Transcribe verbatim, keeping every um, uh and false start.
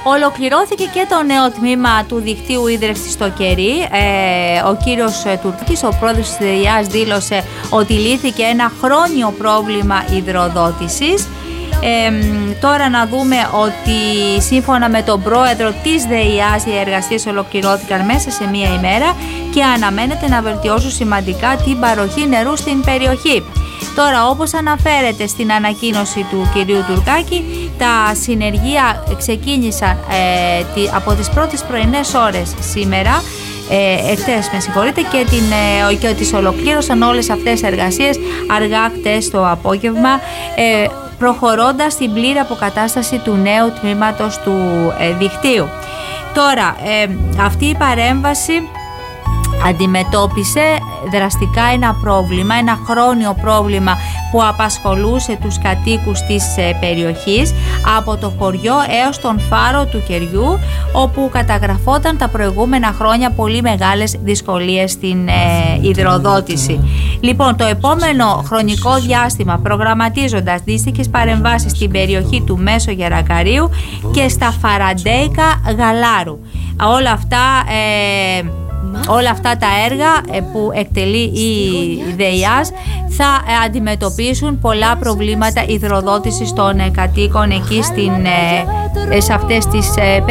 Ολοκληρώθηκε και το νέο τμήμα του δικτύου ίδρυυσης στο Κερί. Ε, ο κύριος Τουρκάκης, ο πρόεδρος της ΔΕΙΑΣ, δήλωσε ότι λύθηκε ένα χρόνιο πρόβλημα υδροδότησης. Ε, τώρα να δούμε ότι σύμφωνα με τον πρόεδρο της ΔΕΙΑΣ οι εργασίες ολοκληρώθηκαν μέσα σε μία ημέρα και αναμένεται να βελτιώσουν σημαντικά την παροχή νερού στην περιοχή. Τώρα, όπως αναφέρεται στην ανακοίνωση του κυρίου Τουρκάκη, τα συνεργεία ξεκίνησαν ε, από τις πρώτες πρωινές ώρες σήμερα, ε, εχθές με συγχωρείτε, και, την, ε, και τις ολοκλήρωσαν όλες αυτές τις εργασίες αργά χτες το απόγευμα, ε, προχωρώντας στην πλήρη αποκατάσταση του νέου τμήματος του ε, δικτύου. Τώρα, ε, αυτή η παρέμβαση αντιμετώπισε δραστικά ένα πρόβλημα, ένα χρόνιο πρόβλημα που απασχολούσε τους κατοίκους της περιοχής από το χωριό έως τον φάρο του Κεριού, όπου καταγραφόταν τα προηγούμενα χρόνια πολύ μεγάλες δυσκολίες στην ε, υδροδότηση. Λοιπόν, το επόμενο χρονικό διάστημα, προγραμματίζοντας δύστιχες παρεμβάσεις στην περιοχή του Μέσο Γερακαρίου και στα Φαραντέικα Γαλάρου, όλα αυτά ε, Όλα αυτά τα έργα που εκτελεί η ΔΕΙΑΣ θα αντιμετωπίσουν πολλά προβλήματα υδροδότησης των κατοίκων εκεί στην, σε αυτές τις